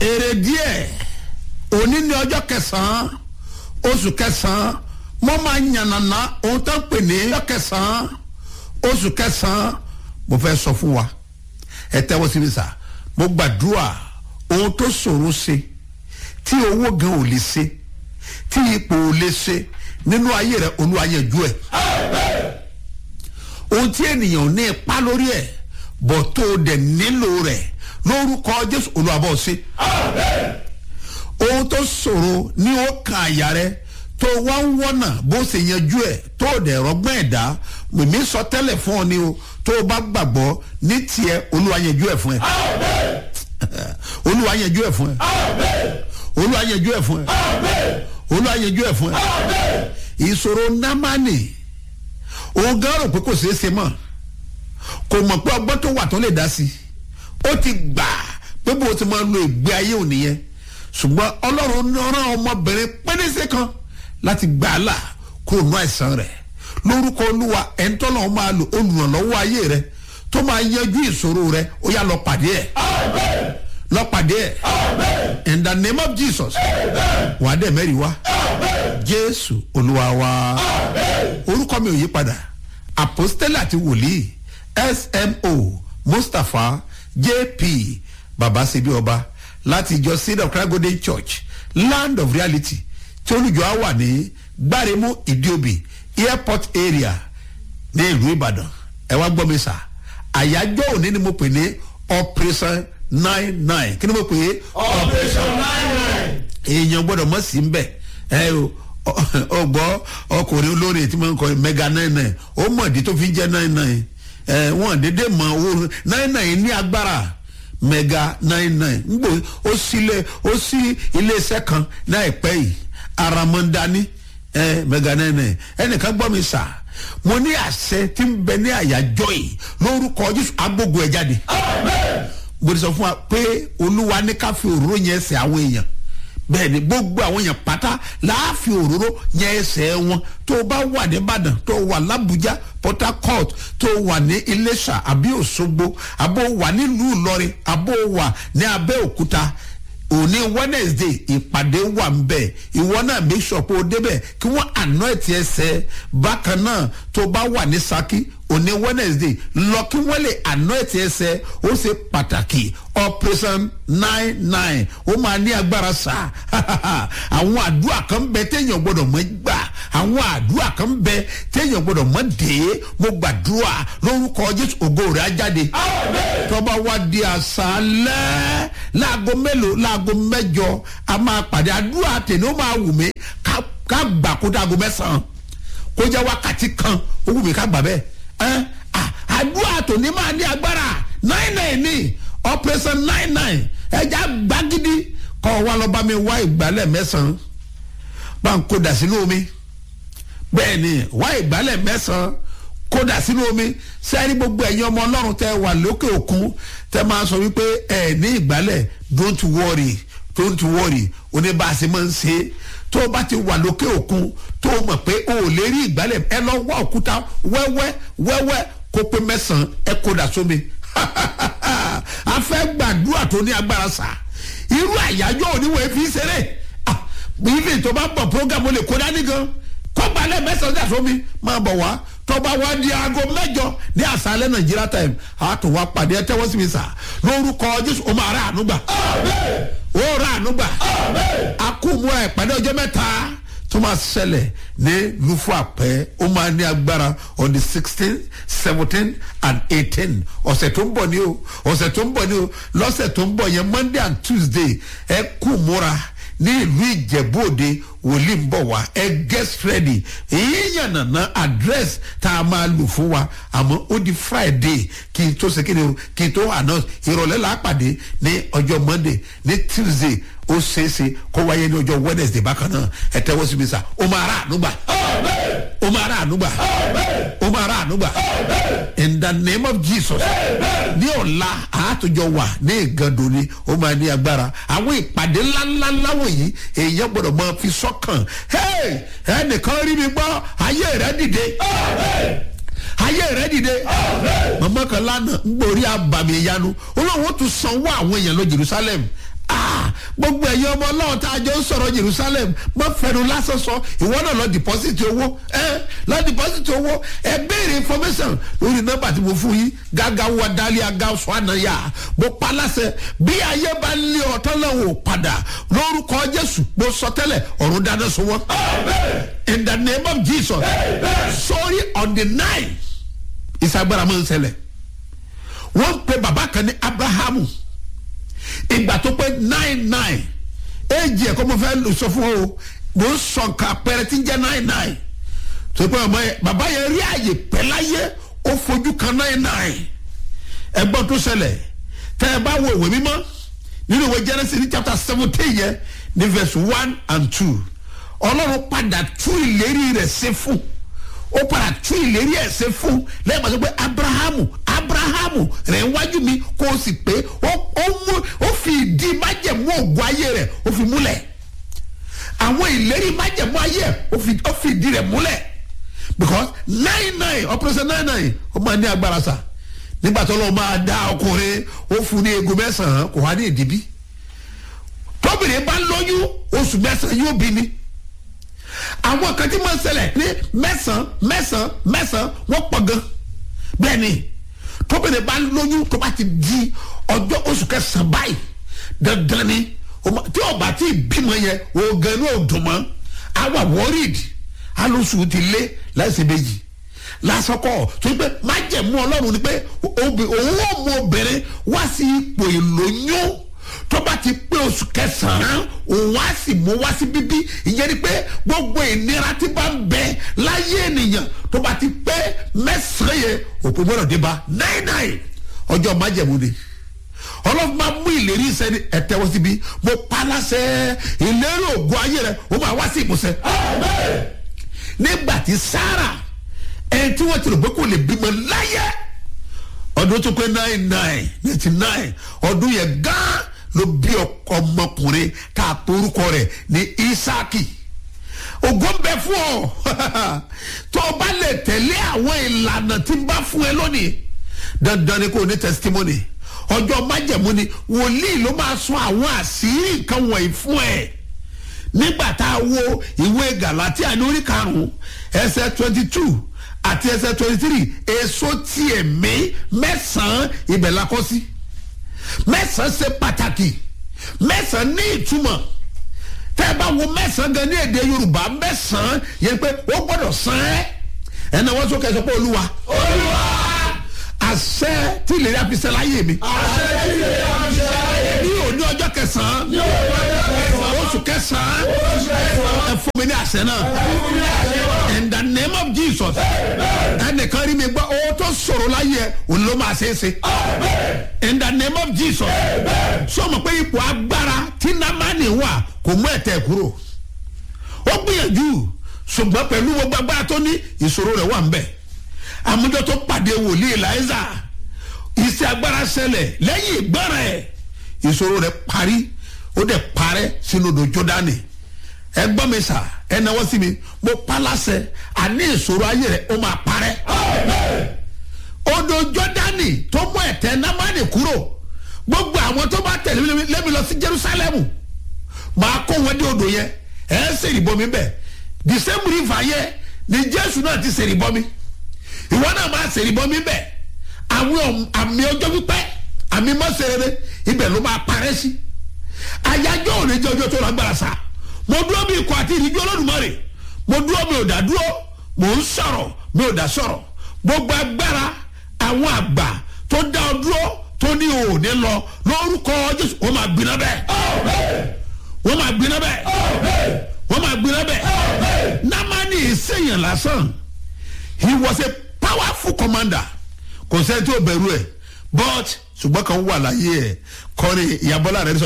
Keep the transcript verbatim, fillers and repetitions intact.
èrè díẹ̀ òní ní ọjọ́ kẹsàn-án oṣù kẹsàn-án mo máa yànnàná ohun tó ń pè ní ọjọ́ kẹsàn-án oṣù kẹsàn-án mo fẹ́ sọ fún wa ẹ tẹ́wọ́ sí mi sà mo gbàdúrà ohun tó ṣòro ṣe tí owó gan ò lè ṣe tí ipò ò lè ṣe nínú ayé rẹ Olúwa yanjú ẹ ohun tí ènìyàn ní ipa lórí ẹ bọ̀ tó o dẹ̀ nílò rẹ̀ lórúkọ Jésù Olúwa bọ́ ṣe ohun tó ṣòro ní ó kan àyà rẹ tó wá ń wọ́nà bó ṣe yanjú ẹ̀ tó dẹ̀ rọgbọ́n ẹ̀dá mímí sọ tẹ́lẹ̀ fún ọ ni o tó o bá gbàgbọ́ ní tiẹ̀ Olúwa yanjú ẹ̀ fún ẹ Olúwa yanjú ẹ̀ fún ẹ Olúwa yanjú ẹ̀ fún ẹ Olúwa yanjú ẹ̀ fún ẹ ìṣòro Námánì òun gan rò pé kò ṣeé ṣe mọ́ kò mọ̀ pé ọgbọ́n tó wà tó lè dá sí ó ti gbà pé bó ti máa lo ìgbé ayé òní yẹn ṣùgbọ́n Ọlọ́run rán ọmọbìnrin pẹ́ẹ́nẹ́sẹ̀ kan láti gbà á là kúrò ní àìsàn rẹ̀ lórúkọ Olúwa ẹ̀ńtọ́nà máa lo olùrànlọ́wọ́ ayé rẹ̀ tó máa yanjú ìṣòro rẹ̀ ó yá lọ pàdé ẹ̀ lọ pàdé ẹ̀ in the name of Jesus wà á dẹ̀ mẹ́rin wá Jésù Olúwa wa orúkọ mi ò yí padà apostole àti wòlíì S M O Mustapha J P Babasebi Ọba láti ìjọ Seed of Christ Golden Church Land of Reality tí olùjọ á wà ní Gbáremú Ìdíòbí airport area ní ìlú Ìbàdàn ẹ wá gbọ́ mi sà àyájọ́ òní ni mo pè ní operation nine nine kí ni mo pè é operation nine nine èèyàn gbọ́dọ̀ mọ̀ sí ń bẹ̀ ẹ o ọgbọ́ ọkùnrin olórin tí wọ́n ń kọ mega nine nine ó mọ̀ ìdí tó fi ń jẹ́ nine nine ẹ wọ́n dédé mọ̀ owó nine nine ní agbára mega nine nine ngbò ó sílẹ̀ ó sí iléeṣẹ́ kan láìpẹ́ yìí aramọ́ndání ẹ mega nine nine ẹnìkan gbọ́ mi sà mo ní àṣẹ tí ń bẹ ní àyájọ́ yìí lórúkọ Jésù agbógun ẹ̀ jáde mo ti sọ fún wa pé Olúwa ní ká fi òróró yẹn ẹsẹ̀ àwọn èèyàn bẹ́ẹ̀ ni gbogbo àwọn èèyàn pátá láàfin òróró yẹn ẹsẹ̀ wọn tó o bá wà ní Ìbàdàn tó o wà l'Àbújá Port Harcourt tó o wà ní Iléṣà àbí Òṣogbo àbó o wà nílùú Ìlọrin àbó o wà ní Abẹ́òkúta òní Wednesday ìpàdé wà ń bẹ̀ ìwọ náà make sure pé o débẹ̀ kí wọ́n anoint ẹsẹ̀ bákan náà tó o bá wà ní Ṣakí òní Wednesday lọ kí wọ́n lè anoint ẹsẹ̀ ó ṣe pàtàkì operation nine nine ó máa ní agbára sá àwọn àdúrà kan bẹ téèyàn gbọdọ̀ mọ́ gbà àwọn àdúrà kan bẹ téèyàn gbọdọ̀ mọ́ dé mo gbàdúrà lórúkọ Jésù ògo rẹ̀ á jáde tó bá wá di àṣálẹ́ láago mélòó láago mẹ́jọ a máa pàdé àdúrà tèmi ó máa wù mí ká gbà kó dáago mẹ́sàn-án kó jẹ́ wákàtí kan ó wù mí ká gbà bẹ́ẹ̀ ẹ́ àdúrà tòní máa ní agbára nine nine ní operation nine nine ẹja gbagidi kọ́ wa lọ́ọ́ bá mi wá ìgbálẹ̀ mẹ́sàn-án bá ń kó dà sínú omi bẹ́ẹ̀ ni wá ìgbálẹ̀ mẹ́sàn-án kó dà sínú omi sẹ́ẹ̀rí gbogbo ẹ̀yin ọmọ Ọlọ́run tẹ́ wà lókè òkun tẹ́ máa sọ wípé ẹ̀ ní ìgbálẹ̀ don't worry don't worry oníbàásí máa ń ṣe tó o bá ti wà lókè òkun tó o mọ̀ pé o ò lè rí ìgbálẹ̀ ẹ lọ wá òkúta wẹ́wẹ́ wẹ́wẹ́ kó pé mẹ́sàn-án ẹ kó dà sómi a fẹ́ gbàdúrà tó ní agbára sá irú àyájọ́ oníwèé fi ṣeré ibi tó bá bọ̀ program lè kó dání gan kó balẹ̀ mẹ́sàn-án dà sómi máa bọ̀ wá tó bá wá di aago mẹ́jọ ní àṣálẹ́ Nàìjíríà time a tó wá pàdé ẹ tẹ́wọ́ sí mi sá lórúkọ Jésù o máa rà àánú gbà ó rà àánú gbà a kú mu ẹ̀ pàdé ọjọ́ mẹ́ta tó máa ṣẹlẹ̀ ní Lúfúàpẹ́ ó máa ní agbára on the sixteen seventeen and eighteen ọ̀sẹ̀ tó ń bọ̀ ní o ọ̀sẹ̀ tó ń bọ̀ ní o lọ́sẹ̀ tó ń bọ̀ yẹn Monday and Tuesday ẹ kú múra ní ìlú Ìjẹ̀bú Òde wòlíì ń bọ̀ wá ẹ get ready èyí nànà address tá a máa lò fún wa àmọ́ ó di Friday kí n tó ṣe kí ni o kí n tó announce ìrọ̀lẹ́ là á pàdé ní ọjọ́ Monday ní Tuesday ó ṣeéṣe kó wáyé ní ọjọ́ Wednesday bákan náà ẹ tẹ́wọ́ sí mi sá o máa rà ànúgbà o máa rà ànúgbà o máa rà ànúgbà in the name of Jesus ní ọ̀la àtúnjọ wà ní Ìgàndò ni ó máa ní agbára àwọn ìpàdé ńláńlá wọ̀nyí èèyàn gbọ́dọ̀ máa fi sọ́kàn ẹnìkan rí mi gbọ́ ayé rẹ̀ dìde ayé rẹ dìde mama kan lánàá ń gbòòrí àbàmì ìyanu olóòwò tún sanwó àwọn èèyàn lọ Jerusalem ah gbogbo ẹ̀yin ọmọ ọlọ́run tá a jọ ń sọ̀rọ̀ Jerusalem má fẹnu lásán sọ ìwọ náà lọ deposit owó ẹ lọ deposit owó ẹ béèrè information lórí nọ́mbà tí mo fún yín gàgà wà dálé àga sọ ànáyà mo pa láṣẹ bí ayé bá lé ọ̀tọ́ náà wò padà lórúkọ Jésù mo sọ tẹ́lẹ̀ ọ̀run dáná sun wọn. In the name of Jesus. Sorry on the night ìsagbára máa ń ṣẹlẹ̀ wọ́n pe bàbá kan ní Abrahamu ìgbà tó pé nine nine éèjì ẹ̀kọ́ mo fẹ́ sọ fún ọ mo ń sọ nǹkan àpẹẹrẹ tí ń jẹ́ nine nine tó pé ọmọ yẹn bàbá yẹn rí àyè pẹ́láyé ó fojú kan nine nine ẹgbọ́n tó ṣẹlẹ̀ tẹ́ ẹ bá wo ìwé mímọ́ nínú ìwé Genesis ní chapter seventeen yẹn ní verse one and two ọlọ́run padà tú ìlérí rẹ̀ ṣe fún ó padà tú ìlérí ẹ̀ ṣe fún lẹ́yìn pàṣẹ pé Abrahamu Abrahamu rẹ̀ ń wájú mi kó o sì pé ó fi ìdí májẹ̀mú ògùn ayé rẹ̀ ó fi múlẹ̀ àwọn ìlérí májẹ̀mú ayé ẹ̀ ó fi ìdí rẹ̀ múlẹ̀ because nine nine operation nine nine ó máa ní agbára sa nígbà tó lọ́ọ́ máa dá ọkùnrin ó fún ní egun mẹ́sàn-án kò wá ní ìdíbí tóbìnrin bá lóyún oṣù mẹ́sàn-án yóò bí ni àwọn kan tí wọ́n ṣẹlẹ̀ ní mẹ́sàn-án mẹ́sàn-án mẹ́sàn-án wọ́n pọ̀ gan bẹ́ẹ̀ ni tóbìnrin bá lóyún tó bá ti di ọjọ́ oṣù kẹsàn-án báyìí dandan ni tí ọba tí bímọ yẹn oògùn ní òdùnmọ́ àwa worried alóṣù ti lé láìsí méjì lásọkọ tó ń pẹ májẹ̀mú Ọlọ́run ni pé òun ò mú obìnrin wá sí ipò ìlóyún tó bá ti pé oṣù kẹsàn-án òun á sì mú wá sí bíbí ìyẹn ni pé gbogbo ìnira tí bá ń bẹ láyé ènìyàn tó bá ti pé mẹ́sàn-án yẹn òpin gbọ́dọ̀ dé bá nine nine ọjọ́ májẹ̀mú ni Ọlọ́run máa mú ìlérí sẹ́ni ẹ̀tẹ́wọ́ síbi mo pa láṣẹ ìlérí ògùn ayé rẹ ó máa wá sí ìmúṣẹ. nígbà tí Sárà ẹni tí wọ́n ti rò pé kò lè bímọ láyé ọdún tó pé nine nine ninety nine ọdún yẹn gán ló bí ọmọkùnrin tá a porúkọ rẹ̀ ní Ísáàkì ògo ń bẹ fún ọ tó o bá lè tẹ̀lé àwọn ìlànà tí ń bá fún ẹ lónìí dandan ni kò ní testimony ọjọ́ májẹ̀mú ni wòlíì ló máa sọ àwọn àṣírí nǹkan wọ̀nyí fún ẹ nígbà tá a wo ìwé Gàlátíà ní orí karùn-ún ẹsẹ̀ twenty two àti ẹsẹ̀ twenty three èso tiẹ̀ mí mẹ́sàn-án ibẹ̀ la kọ́ sí mẹ́sàn-án ṣe pàtàkì mẹ́sàn-án ní ìtumọ̀ tẹ́ ẹ bá wo mẹ́sàn-án gan ní èdè Yorùbá mẹ́sàn-án yẹn pé ó gbọ́dọ̀ san ẹ́ ẹ̀nà wọ́n sọ kẹsàn-án pé Olúwa Olúwa àṣẹ tí ìlérí àfisẹ́ láyé mi àṣẹ tí ìlérí àfisẹ́ láyé mi ní òní ọjọ́ kẹsàn-án ní òní ọjọ́ kẹsàn-án oṣù kẹsàn-án oṣù kẹsàn-án ẹ fún mi ní àṣẹ náà ẹ fún mi ní àṣẹ náà in the name of Jesus ẹnìkan rí mi gbọ́ owó tó sọ̀rọ̀ láyé ẹ òun ló máa ṣe é ṣe in the name of Jesus sọmọ pé ipò agbára tí Námánì wà kò mú ẹ̀tẹ̀ kúrò ó gbìyànjú ṣùgbọ́n pẹ̀lú gbogbo agbára tó ní ìṣòro rẹ̀ wà ń bẹ̀ àmújọ tó pàdé wòlíì Èlíjà iṣẹ́ agbára ṣẹlẹ̀ lẹ́yìn ìgbára ẹ̀ ìṣòro rẹ̀ parí ó dẹ̀ parẹ́ sínú odò Jọ́dánì ẹ gbọ́ mi sà ẹ náwó sí mi mo pa láṣẹ àní ìṣòro ayé rẹ̀ ó máa parẹ́ odò Jọ́dánì tó mú ẹ̀tẹ̀ Námánì kúrò gbogbo àwọn tó bá tẹ̀lé lẹ́mi lọ sí Jerusalem máa kó wọn dé odò yẹn ẹ ṣèrì bọmi bẹ́ẹ̀ the same river yẹn ni Jésù náà ti ṣèrì bọmi ìwọ náà máa ṣèrì bọmi bẹ́ẹ̀ àwọn àmì ọjọ́ pípẹ́ àmì mọ́sẹ̀rẹ̀ ibẹ̀ ló máa parẹ́ sí àyájọ́ òní jẹ́ ọjọ́ tó lágbára sá mo dúró bí ikọ̀ àti ìrìnjú Olódùmarè mo dúró mi ò dá dúró mo ń sọ̀rọ̀ mi ò dá sọ̀rọ̀ gbogbo agbára àwọn àgbà tó dá ọ dúró tó ní òní lọ lórúkọ Jésù wọ́n máa gbiná bẹ́ẹ̀ wọ́n máa gbiná bẹ́ẹ̀ wọ́n máa gbiná bẹ́ẹ̀ Námánì ìsèyàn lásán he was a powerful commander kò sẹ́ni tó bẹ̀rù ẹ̀ but ṣùgbọ́n kan wà láyé ẹ̀ kọ́ni ìyàbọ̀lá rẹ̀ sọ.